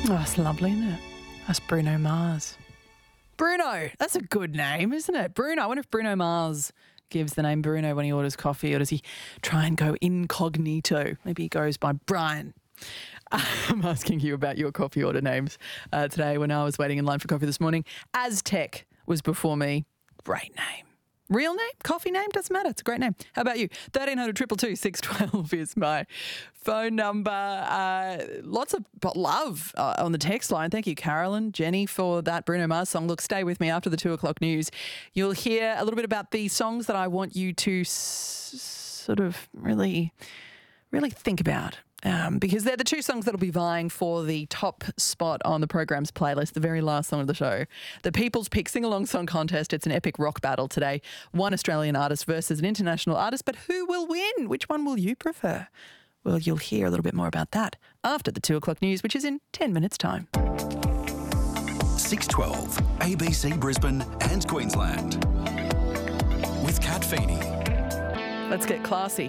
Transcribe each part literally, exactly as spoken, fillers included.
Oh, it's lovely, isn't it? That's Bruno Mars. Bruno, that's a good name, isn't it? Bruno. I wonder if Bruno Mars gives the name Bruno when he orders coffee, or does he try and go incognito? Maybe he goes by Brian. I'm asking you about your coffee order names uh, today when I was waiting in line for coffee this morning. Aztec was before me. Great name. Real name? Coffee name? Doesn't matter. It's a great name. How about you? thirteen hundred, two two two, six one two is my phone number. Uh, lots of love uh, on the text line. Thank you, Carolyn, Jenny, for that Bruno Mars song. Look, stay with me after the two o'clock news. You'll hear a little bit about the songs that I want you to s- sort of really, really think about. Um, because they're the two songs that'll be vying for the top spot on the program's playlist, the very last song of the show. The People's Pick Sing-Along Song Contest. It's an epic rock battle today. One Australian artist versus an international artist, but who will win? Which one will you prefer? Well, you'll hear a little bit more about that after the two o'clock news, which is in ten minutes' time. six twelve, A B C Brisbane and Queensland. With Kat Feeney. Let's get classy.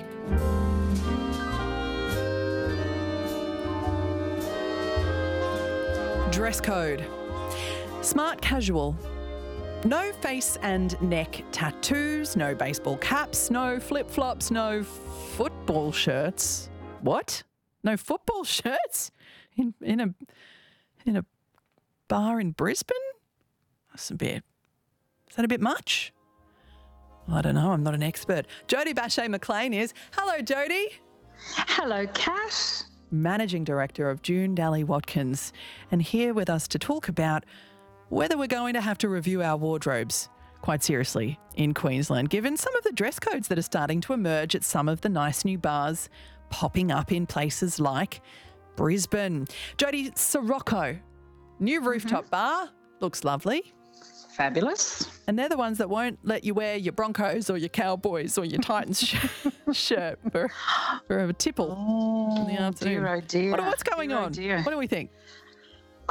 Dress code. Smart casual. No face and neck tattoos, no baseball caps, no flip-flops, no football shirts. What? No football shirts? In in a in a bar in Brisbane? That's a bit... Is that a bit much? Well, I don't know. I'm not an expert. Jodie Bache-McLean is. Hello, Jodie. Hello, Kat. Managing Director of June Dally Watkins, and here with us to talk about whether we're going to have to review our wardrobes quite seriously in Queensland, given some of the dress codes that are starting to emerge at some of the nice new bars popping up in places like Brisbane. Jodie, Sirocco, new rooftop mm-hmm. bar, looks lovely. Fabulous. And they're the ones that won't let you wear your Broncos or your Cowboys or your Titans sh- shirt for, for a tipple oh, in the afternoon. Dear, oh dear. What, what's going dear, on? Oh dear. What do we think? Uh,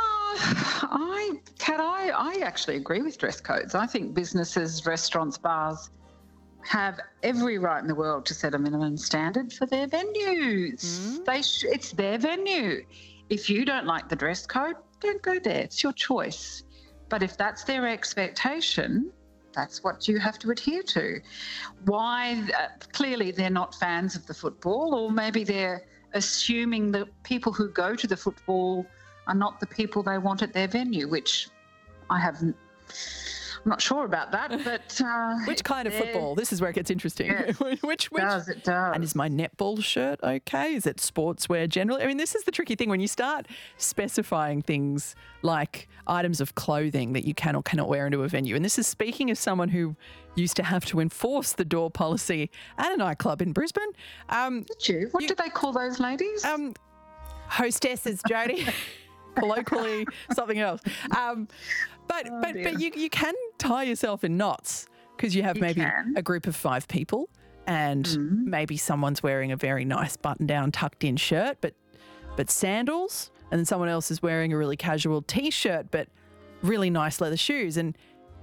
I, Kat, I, I actually agree with dress codes. I think businesses, restaurants, bars have every right in the world to set a minimum standard for their venues. Mm. They sh- it's their venue. If you don't like the dress code, don't go there. It's your choice. But if that's their expectation, that's what you have to adhere to. Why? Uh, clearly, they're not fans of the football, or maybe they're assuming that people who go to the football are not the people they want at their venue, which I haven't. I'm not sure about that, but... Uh, which kind of football? This is where it gets interesting. Yes, which, which, it does, it does. And is my netball shirt okay? Is it sportswear generally? I mean, this is the tricky thing. When you start specifying things like items of clothing that you can or cannot wear into a venue, and this is speaking as someone who used to have to enforce the door policy at a nightclub in Brisbane. Um, Did you? What you, do they call those ladies? Um, hostesses, Jodie. Colloquially, something else. Um, but oh, but but you you can tie yourself in knots because you have you maybe can. a group of five people, and mm-hmm. maybe someone's wearing a very nice button-down, tucked-in shirt, but but sandals, and then someone else is wearing a really casual T-shirt, but really nice leather shoes, and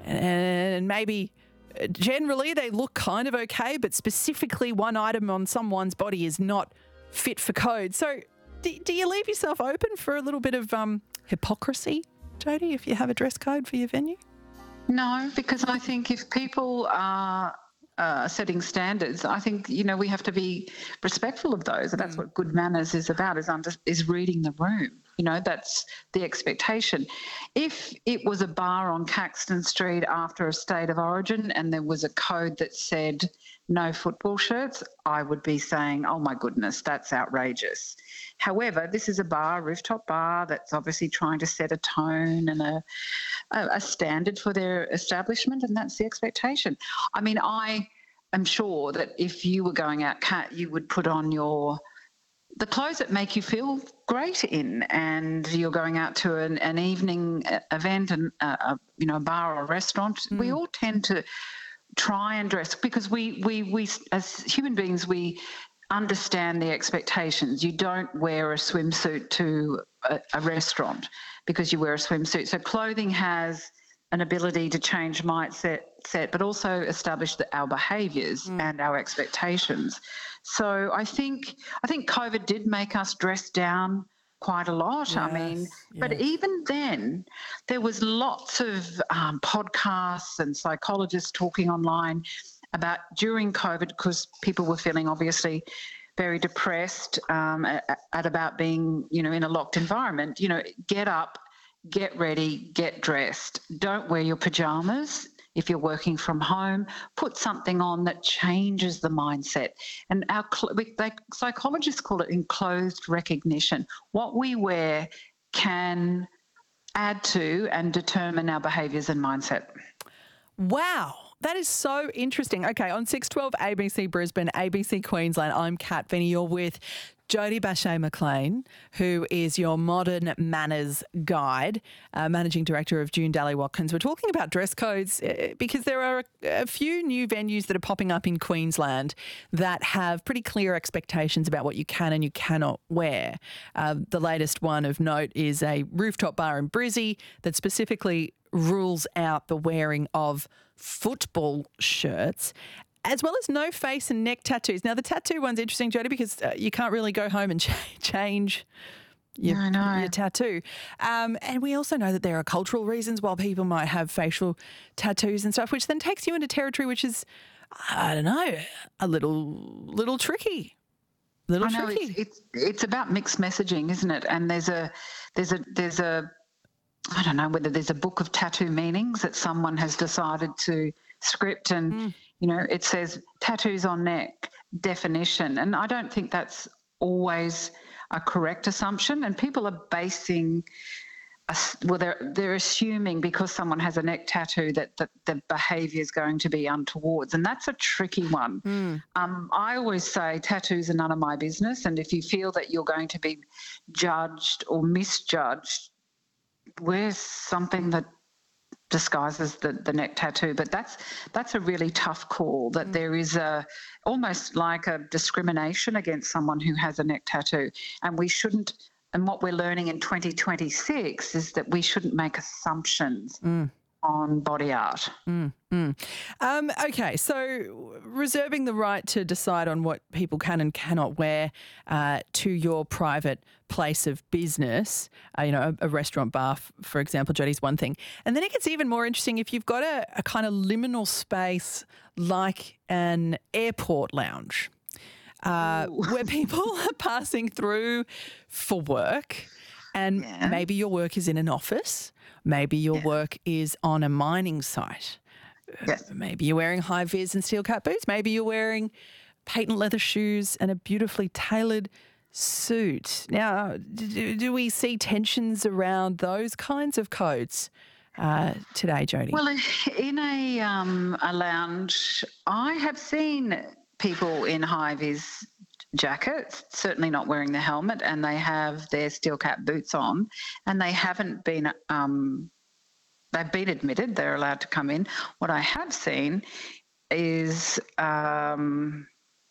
and maybe. Generally, they look kind of okay, but specifically one item on someone's body is not fit for code. So do, do you leave yourself open for a little bit of um, hypocrisy, Jodie, if you have a dress code for your venue? No, because I think if people are uh, setting standards, I think, you know, we have to be respectful of those. And that's mm. what good manners is about, is under, is reading the room. You know, that's the expectation. If it was a bar on Caxton Street after a state of origin and there was a code that said no football shirts, I would be saying, oh my goodness, that's outrageous. However, this is a bar, a rooftop bar, that's obviously trying to set a tone and a, a, a standard for their establishment, and that's the expectation. I mean, I am sure that if you were going out, Kat, you would put on your the clothes that make you feel great in, and you're going out to an, an evening event and uh, a, you know, a bar or a restaurant. Mm. We all tend to try and dress because we, we, we as human beings, we understand the expectations. You don't wear a swimsuit to a, a restaurant because you wear a swimsuit. So clothing has an ability to change mindset, set, but also establish the, our behaviours mm. and our expectations. So I think I think COVID did make us dress down quite a lot. I mean, Yes, but yes. even then, there was lots of um, podcasts and psychologists talking online about during COVID, because people were feeling obviously very depressed um, at, at about being, you know, in a locked environment. You know, get up, get ready, get dressed. Don't wear your pajamas. If you're working from home, put something on that changes the mindset. And our we, they, psychologists call it enclosed recognition. What we wear can add to and determine our behaviours and mindset. Wow. That is so interesting. Okay, on six twelve A B C Brisbane, A B C Queensland, I'm Kat Finney. You're with Jodie Bache-McLean, who is your modern manners guide, uh, Managing Director of June Daly Watkins. We're talking about dress codes uh, because there are a, a few new venues that are popping up in Queensland that have pretty clear expectations about what you can and you cannot wear. Uh, the latest one of note is a rooftop bar in Brizzy that specifically rules out the wearing of football shirts, as well as no face and neck tattoos. Now, the tattoo one's interesting, Jodie, because uh, you can't really go home and ch- change your, I know. your tattoo. Um, and we also know that there are cultural reasons why people might have facial tattoos and stuff, which then takes you into territory which is, I don't know, a little little tricky. Little I know tricky. it's, it's it's about mixed messaging, isn't it? And there's a there's a there's a I don't know whether there's a book of tattoo meanings that someone has decided to script, and mm. you know, it says tattoos on neck definition, and I don't think that's always a correct assumption. And people are basing, a, well, they're they're assuming because someone has a neck tattoo that, that the behaviour is going to be untowards, and that's a tricky one. Mm. Um, I always say tattoos are none of my business, and if you feel that you're going to be judged or misjudged, wear something that disguises the, the neck tattoo. But that's that's a really tough call, that mm. there is a almost like a discrimination against someone who has a neck tattoo, and we shouldn't. And what we're learning in twenty twenty-six is that we shouldn't make assumptions mm. on body art. Mm, mm. Um, okay, so reserving the right to decide on what people can and cannot wear uh, to your private place of business, uh, you know, a, a restaurant, bar, f- for example, Jodie's one thing. And then it gets even more interesting if you've got a, a kind of liminal space like an airport lounge. Uh, where people are passing through for work, and yeah. maybe your work is in an office, maybe your yeah. work is on a mining site, yes. maybe you're wearing high vis and steel cap boots, maybe you're wearing patent leather shoes and a beautifully tailored suit. Now, do, do we see tensions around those kinds of codes uh, today, Jodie? Well, in a um, a lounge, I have seen people in high-vis jackets, certainly not wearing the helmet, and they have their steel cap boots on, and they haven't been, um, they've been admitted, they're allowed to come in. What I have seen is um,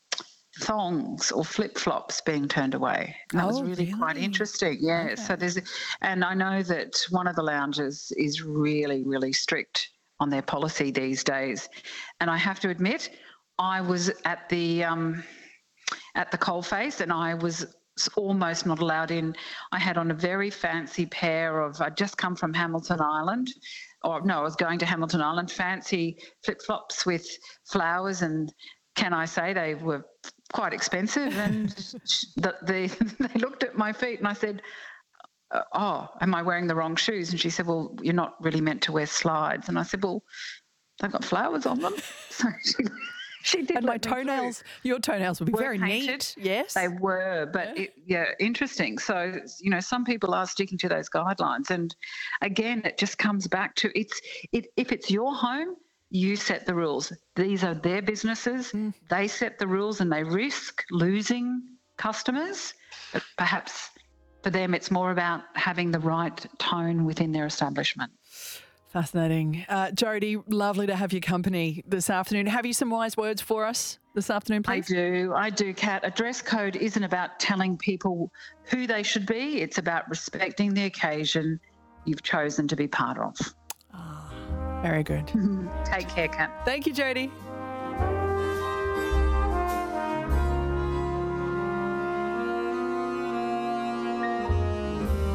thongs or flip-flops being turned away. That oh, was really, really quite interesting. Yeah, okay. So there's, and I know that one of the lounges is really, really strict on their policy these days, and I have to admit, I was at the um, at the coalface, and I was almost not allowed in. I had on a very fancy pair of, I'd just come from Hamilton Island, or no, I was going to Hamilton Island, fancy flip-flops with flowers, and can I say they were quite expensive, and the, the, they looked at my feet and I said, oh, am I wearing the wrong shoes? And she said, well, you're not really meant to wear slides. And I said, well, they've got flowers on them. So she... She did. And my toenails, your toenails would be were very painted. neat. Yes. They were, but yeah. It, yeah, interesting. So, you know, some people are sticking to those guidelines. And again, it just comes back to it's, it, if it's your home, you set the rules. These are their businesses. Mm. They set the rules, and they risk losing customers. But perhaps for them, it's more about having the right tone within their establishment. Fascinating. Uh, Jodie, lovely to have your company this afternoon. Have you some wise words for us this afternoon, please? I do. I do, Kat. A dress code isn't about telling people who they should be. It's about respecting the occasion you've chosen to be part of. Oh, very good. Take care, Kat. Thank you, Jodie.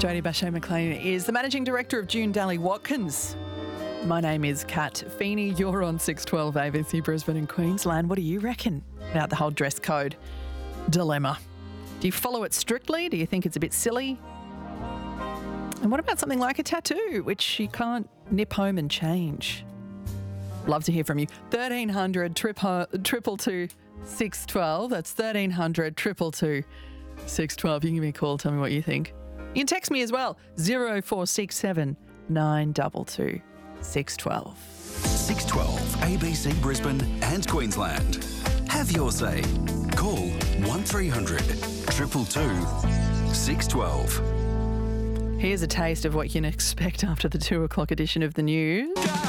Jodie Bashay McLean is the Managing Director of June Daly Watkins. My name is Kat Feeney. You're on six twelve A B C Brisbane and Queensland. What do you reckon about the whole dress code dilemma? Do you follow it strictly? Do you think it's a bit silly? And what about something like a tattoo, which you can't nip home and change? Love to hear from you. thirteen hundred triple two six twelve. That's thirteen hundred triple two six twelve. You can give me a call. Tell me what you think. You can text me as well. zero four six seven nine two two six twelve. six twelve A B C Brisbane and Queensland. Have your say. Call one three hundred two two two six twelve. Here's a taste of what you can expect after the two o'clock edition of the news.